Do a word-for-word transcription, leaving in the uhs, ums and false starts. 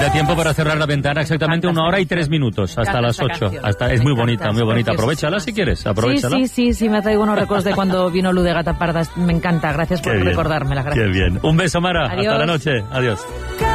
da tiempo para cerrar la ventana exactamente una hora y tres minutos, hasta las ocho. Hasta, es muy bonita, muy bonita. Aprovechala si quieres, aprovechala. Sí, sí, sí, sí, me traigo unos recuerdos de cuando vino Luz de Gata Parda. Me encanta, gracias por Qué bien, recordármela. Gracias. Qué bien. Un beso, Mara. Adiós. Hasta la noche. Adiós.